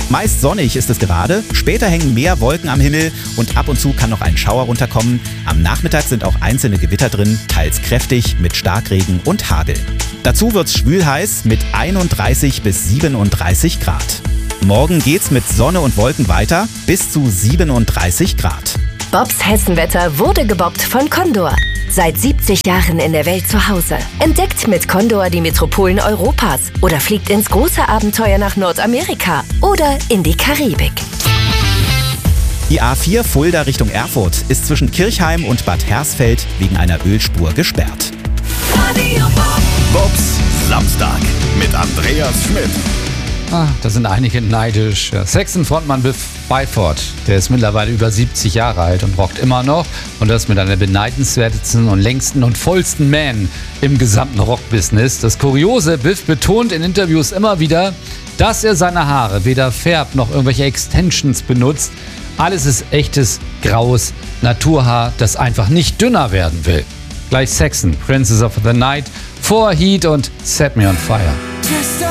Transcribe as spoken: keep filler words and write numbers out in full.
Meist sonnig ist es gerade, später hängen mehr Wolken am Himmel und ab und zu kann noch ein Schauer runterkommen. Am Nachmittag sind auch einzelne Gewitter drin, teils kräftig mit Starkregen und Hagel. Dazu wird's schwülheiß mit einunddreißig bis siebenunddreißig Grad. Morgen geht's mit Sonne und Wolken weiter bis zu siebenunddreißig Grad. Bobs Hessenwetter wurde gebobbt von Condor. Seit siebzig Jahren in der Welt zu Hause. Entdeckt mit Condor die Metropolen Europas oder fliegt ins große Abenteuer nach Nordamerika oder in die Karibik. Die A vier Fulda Richtung Erfurt ist zwischen Kirchheim und Bad Hersfeld wegen einer Ölspur gesperrt. Bobs Samstag mit Andreas Schmidt. Ah, da sind einige neidisch. Ja, Saxon-Frontmann Biff Byford, der ist mittlerweile über siebzig Jahre alt und rockt immer noch. Und das mit einer beneidenswertesten und längsten und vollsten Man im gesamten Rockbusiness. Das Kuriose, Biff betont in Interviews immer wieder, dass er seine Haare weder färbt noch irgendwelche Extensions benutzt. Alles ist echtes, graues Naturhaar, das einfach nicht dünner werden will. Gleich Saxon, Princess of the Night, For Heat und Set Me on Fire.